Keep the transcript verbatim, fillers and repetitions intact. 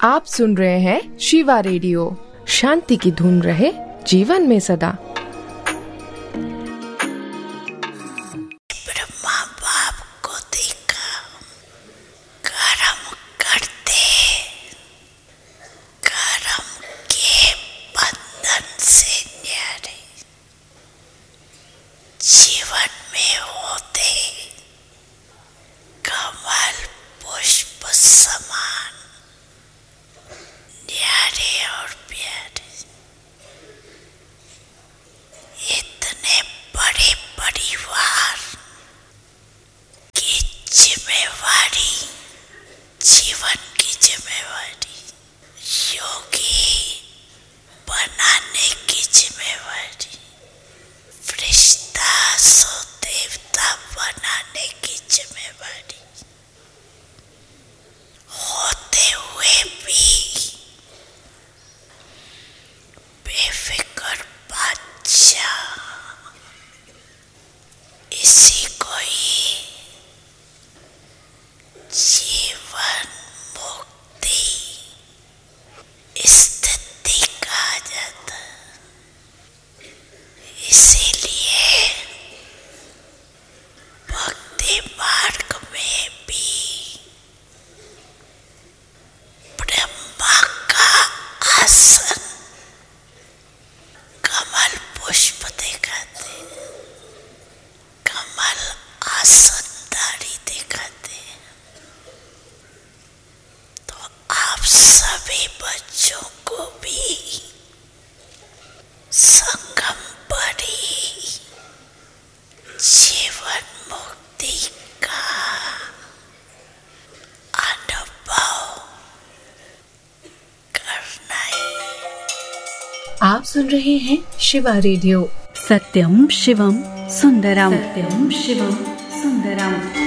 आप सुन रहे हैं शिवा रेडियो। शांति की धुन रहे जीवन में सदा। ब्रह्मा बाप को देखा, कर्म करते, कर्म के बंधन से न्यारे जीवन में होते कमल पुष्प समान न्यारे और प्यारे। इतने बड़े परिवार की जिम्मेवारी, जीवन की जिम्मेवारी, योगी बनाने की जिम्मेवारी, फरिश्ता सो देवता बनाने की जिम्मेवारी होते हुए भी बेफिक्र बादशाह इसी को ही जीवन मुक्ति स्थिति कहा जाता। इसीलिए भक्ति मार्ग में भी ब्रह्मा का आसन कमल पुष्प दिखाते, कमल आसनदारी दिखाते। तो आप सभी बच्चों को भी संगम परी जीवन मुक्ति का अनुभव करना है। आप सुन रहे हैं शिवा रेडियो। सत्यम शिवम सुंदरम, सत्यम शिवम सुंदरम।